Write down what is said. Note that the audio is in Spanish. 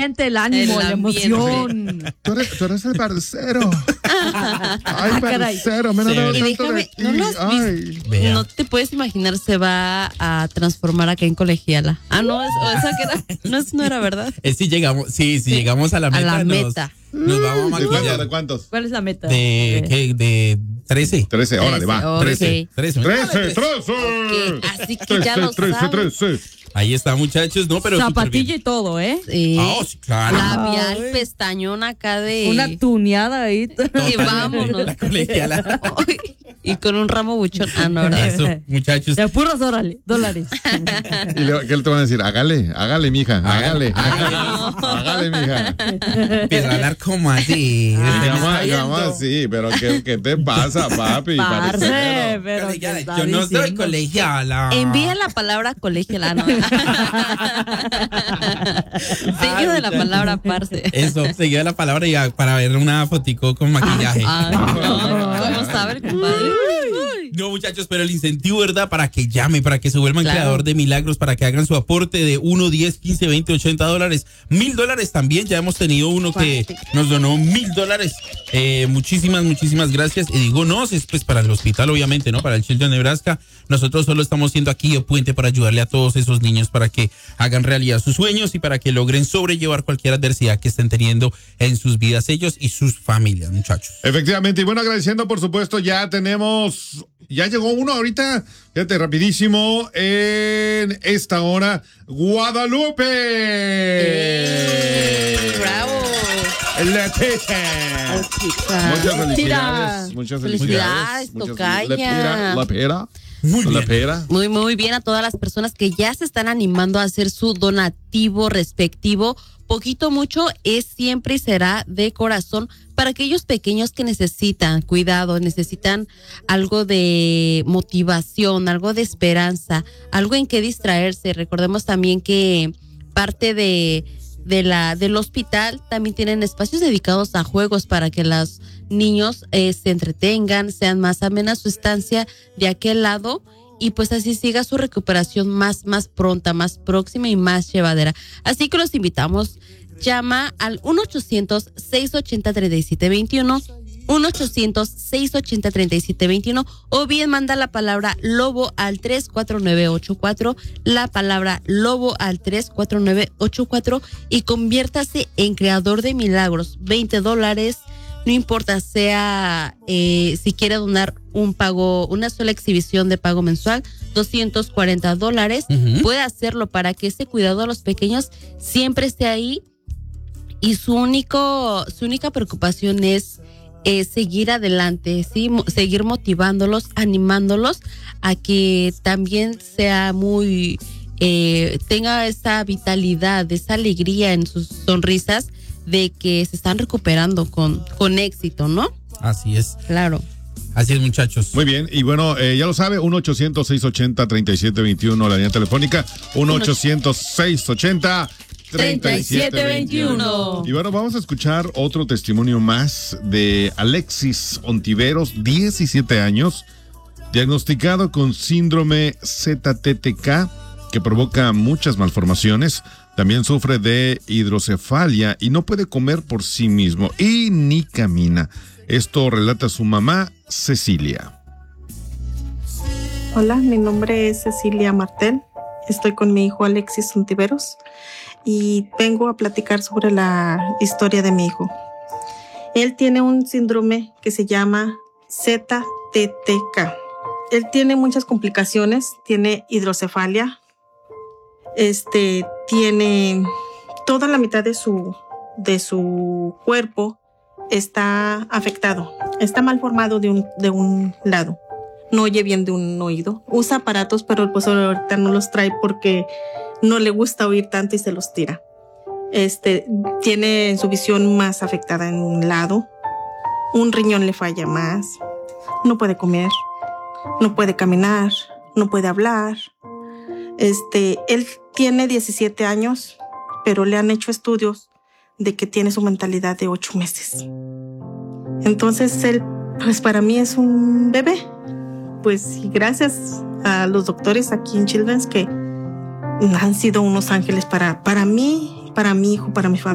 ambiente, el ánimo, la emoción. Tú eres el parcero. Ay, parcero, me han dado Y tanto de déjame, ti. no lo has visto. No te puedes imaginar, se va a transformar acá en colegiala. Ah, no, esa que era, no era verdad. Si llegamos a la meta. A la meta. Nos vamos a maquillar. ¿De cuántos? ¿Cuál es la meta? De 13. 13, órale, va. 13. 13. Así que ya lo saben. 13. Ahí está, muchachos. No, pero zapatilla y todo, ¿eh? Sí. Sí, claro. Labial, pestañón acá de... Una tuneada ahí. Y vámonos. La colegiala. Y con un ramo buchón. Ah, no, ¿verdad? Eso, muchachos. De puros dólares. ¿Y qué te van a decir? Hágale, mija. Hágale, mija. Empieza a hablar como así. ¿Cómo así? Pero ¿qué te pasa, papi? Parce, pero Yo no soy colegiala. Envía la palabra colegiala, ¿no? Seguido de la palabra parce. Eso, seguido de la palabra ya para ver una fotico con maquillaje. ¿Cómo sabe, compadre? No, muchachos, pero el incentivo, ¿verdad? Para que llamen, para que se vuelvan creador de milagros, para que hagan su aporte de 1, 10, 15, 20, $80. $1,000 también. Ya hemos tenido uno que nos donó $1,000. Muchísimas gracias. Y digo, no, es pues para el hospital, obviamente, ¿no? Para el Children's Nebraska. Nosotros solo estamos siendo aquí el puente para ayudarle a todos esos niños para que hagan realidad sus sueños y para que logren sobrellevar cualquier adversidad que estén teniendo en sus vidas ellos y sus familias, muchachos. Efectivamente, y bueno, agradeciendo, por supuesto, ya llegó uno ahorita, fíjate, rapidísimo, en esta hora, Guadalupe. ¡Bravo! Muchas felicidades, tocaya. Muy bien a todas las personas que ya se están animando a hacer su donativo respectivo. Poquito, mucho, es siempre y será de corazón para aquellos pequeños que necesitan cuidado, necesitan algo de motivación, algo de esperanza, algo en que distraerse. Recordemos también que parte del hospital también tienen espacios dedicados a juegos para que los niños se entretengan, sean más amena su estancia de aquel lado y pues así siga su recuperación más pronta, más próxima y más llevadera. Así que los invitamos, llama al 1-800-680-3721, 1-800-680-3721 o bien manda la palabra lobo al 34984, la palabra lobo al 34984 y conviértase en creador de milagros. $20, no importa, sea si quiere donar un pago, una sola exhibición de pago mensual, $240, puede hacerlo para que ese cuidado a los pequeños siempre esté ahí y su única preocupación es seguir adelante, ¿sí? Seguir motivándolos, animándolos a que también sea muy, tenga esa vitalidad, esa alegría en sus sonrisas de que se están recuperando con éxito, ¿no? Así es. Claro. Así es, muchachos. Muy bien, y bueno, ya lo sabe, 1-800-680-3721, la línea telefónica, 1-800-680-3721. Y bueno, vamos a escuchar otro testimonio más de Alexis Ontiveros, 17 años, diagnosticado con síndrome ZTTK, que provoca muchas malformaciones. También sufre de hidrocefalia y no puede comer por sí mismo y ni camina. Esto relata su mamá, Cecilia. Hola, mi nombre es Cecilia Martel. Estoy con mi hijo Alexis Ontiveros y vengo a platicar sobre la historia de mi hijo. Él tiene un síndrome que se llama ZTTK. Él tiene muchas complicaciones, tiene hidrocefalia, tiene toda la mitad de su cuerpo está afectado, está mal formado de un lado, no oye bien de un oído, usa aparatos pero pues ahorita no los trae porque no le gusta oír tanto y se los tira. Tiene su visión más afectada en un lado, un riñón le falla más, no puede comer, no puede caminar, no puede hablar. Él tiene 17 años, pero le han hecho estudios de que tiene su mentalidad de 8 meses. Entonces él, pues para mí es un bebé. Pues y gracias a los doctores aquí en Children's que han sido unos ángeles para mí, para mi hijo, para mi familia.